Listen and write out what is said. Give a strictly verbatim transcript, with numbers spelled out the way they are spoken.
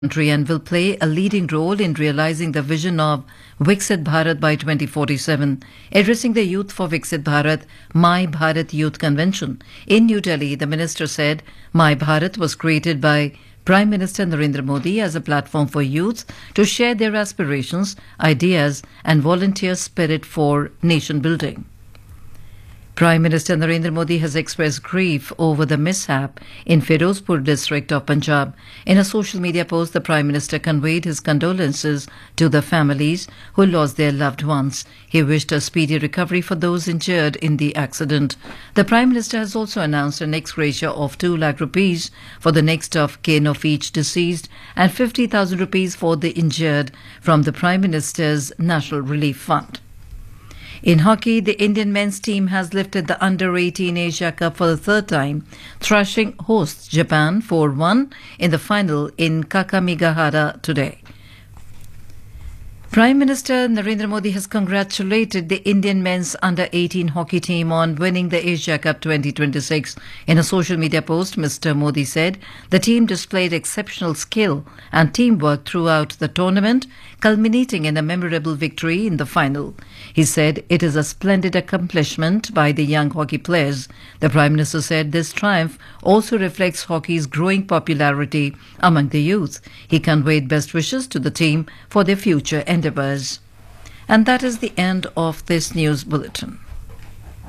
country and will play a leading role in realizing the vision of Viksit Bharat by twenty forty-seven. Addressing the Youth for Viksit Bharat My Bharat Youth Convention in New Delhi, the minister said My Bharat was created by Prime Minister Narendra Modi as a platform for youths to share their aspirations, ideas and volunteer spirit for nation building. Prime Minister Narendra Modi has expressed grief over the mishap in Firozpur district of Punjab. In a social media post, the Prime Minister conveyed his condolences to the families who lost their loved ones. He wished a speedy recovery for those injured in the accident. The Prime Minister has also announced an ex gratia of two lakh rupees for the next of kin of each deceased and fifty thousand rupees for the injured from the Prime Minister's National Relief Fund. In hockey, the Indian men's team has lifted the under eighteen Asia Cup for the third time, thrashing hosts Japan four one in the final in Kakamigahara today. Prime Minister Narendra Modi has congratulated the Indian men's under eighteen hockey team on winning the Asia Cup twenty twenty-six. In a social media post, Mister Modi said the team displayed exceptional skill and teamwork throughout the tournament, culminating in a memorable victory in the final. He said it is a splendid accomplishment by the young hockey players. The Prime Minister said this triumph also reflects hockey's growing popularity among the youth. He conveyed best wishes to the team for their future endeavours. And that is the end of this news bulletin.